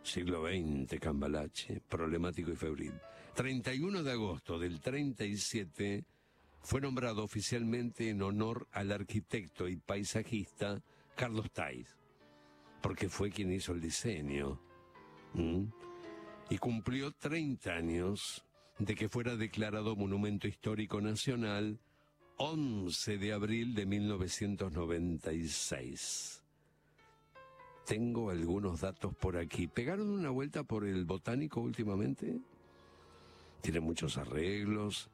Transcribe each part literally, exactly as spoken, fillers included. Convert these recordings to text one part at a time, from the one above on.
siglo veinte, Cambalache, problemático y febril. treinta y uno de agosto del treinta y siete fue nombrado oficialmente en honor al arquitecto y paisajista Carlos Thays, porque fue quien hizo el diseño. ¿Mm? Y cumplió treinta años de que fuera declarado Monumento Histórico Nacional once de abril de mil novecientos noventa y seis. Tengo algunos datos por aquí. ¿Pegaron una vuelta por el Botánico últimamente? Tiene muchos arreglos.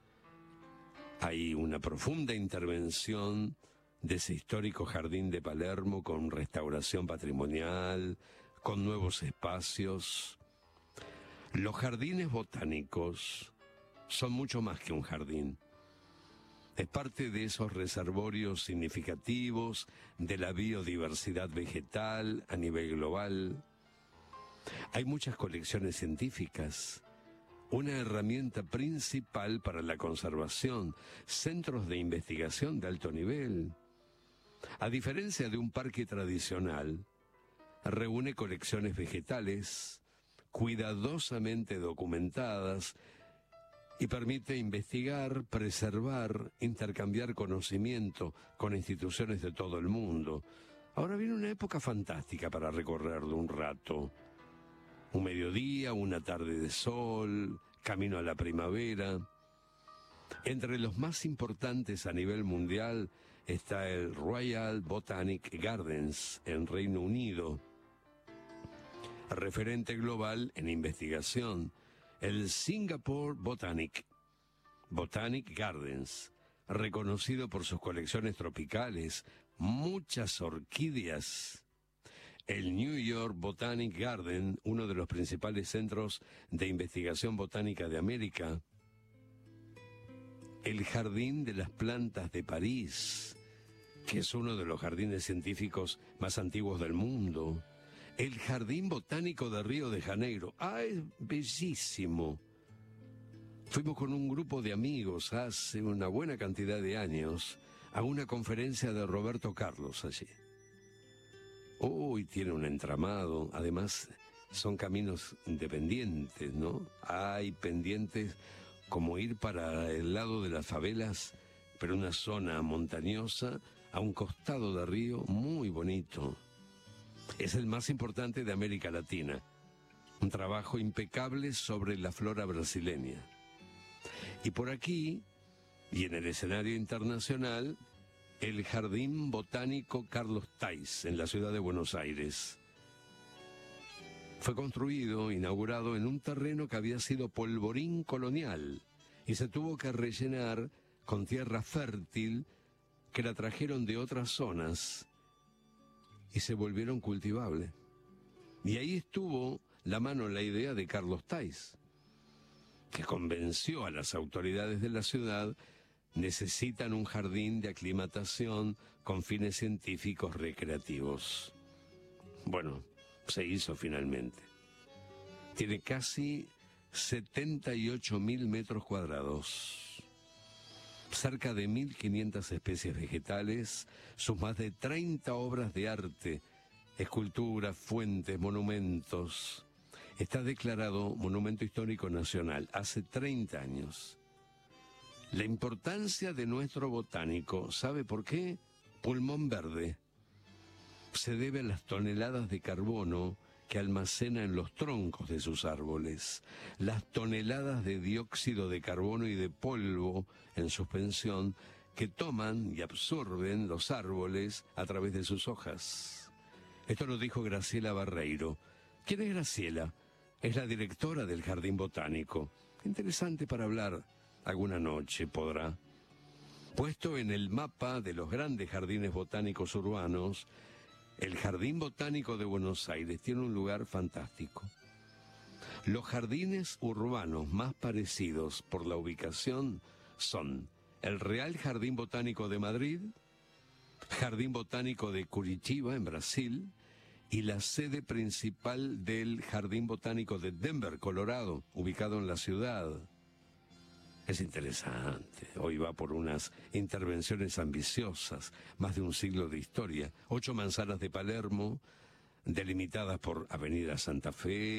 Hay una profunda intervención de ese histórico jardín de Palermo con restauración patrimonial, con nuevos espacios. Los jardines botánicos son mucho más que un jardín. Es parte de esos reservorios significativos de la biodiversidad vegetal a nivel global. Hay muchas colecciones científicas, una herramienta principal para la conservación, centros de investigación de alto nivel. A diferencia de un parque tradicional, reúne colecciones vegetales cuidadosamente documentadas y permite investigar, preservar, intercambiar conocimiento con instituciones de todo el mundo. Ahora viene una época fantástica para recorrerlo un rato. Un mediodía, una tarde de sol, camino a la primavera. Entre los más importantes a nivel mundial está el Royal Botanic Gardens en Reino Unido, referente global en investigación. El Singapore Botanic, Botanic Gardens, reconocido por sus colecciones tropicales, muchas orquídeas. El New York Botanic Garden, uno de los principales centros de investigación botánica de América. El Jardín de las Plantas de París, que es uno de los jardines científicos más antiguos del mundo. El Jardín Botánico de Río de Janeiro. ¡Ah, es bellísimo! Fuimos con un grupo de amigos hace una buena cantidad de años a una conferencia de Roberto Carlos allí. Uy, tiene un entramado. Además, son caminos independientes, ¿no? Hay pendientes como ir para el lado de las favelas, pero una zona montañosa a un costado de río muy bonito. Es el más importante de América Latina. Un trabajo impecable sobre la flora brasileña. Y por aquí, y en el escenario internacional, el Jardín Botánico Carlos Thays, en la ciudad de Buenos Aires. Fue construido, inaugurado en un terreno que había sido polvorín colonial y se tuvo que rellenar con tierra fértil que la trajeron de otras zonas y se volvieron cultivables. Y ahí estuvo la mano, la idea de Carlos Thays, que convenció a las autoridades de la ciudad: necesitan un jardín de aclimatación con fines científicos recreativos. Bueno, se hizo finalmente. Tiene casi setenta y ocho mil metros cuadrados. Cerca de mil quinientas especies vegetales, sus más de treinta obras de arte, esculturas, fuentes, monumentos. Está declarado Monumento Histórico Nacional hace treinta años. La importancia de nuestro botánico, ¿sabe por qué? Pulmón verde. Se debe a las toneladas de carbono que almacena en los troncos de sus árboles, las toneladas de dióxido de carbono y de polvo en suspensión que toman y absorben los árboles a través de sus hojas. Esto lo dijo Graciela Barreiro. ¿Quién es Graciela? Es la directora del Jardín Botánico. Interesante para hablar alguna noche, podrá. Puesto en el mapa de los grandes jardines botánicos urbanos, el Jardín Botánico de Buenos Aires tiene un lugar fantástico. Los jardines urbanos más parecidos por la ubicación son el Real Jardín Botánico de Madrid, Jardín Botánico de Curitiba, en Brasil, y la sede principal del Jardín Botánico de Denver, Colorado, ubicado en la ciudad. Es interesante. Hoy va por unas intervenciones ambiciosas, más de un siglo de historia. Ocho manzanas de Palermo, delimitadas por Avenida Santa Fe,